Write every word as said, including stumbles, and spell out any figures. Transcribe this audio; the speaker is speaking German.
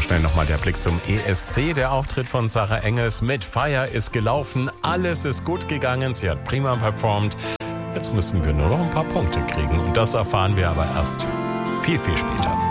schnell nochmal der Blick zum E S C. Der Auftritt von Sarah Engels mit Feier ist gelaufen. Alles ist gut gegangen. Sie hat prima performt. Jetzt müssen wir nur noch ein paar Punkte kriegen. Und das erfahren wir aber erst viel, viel später.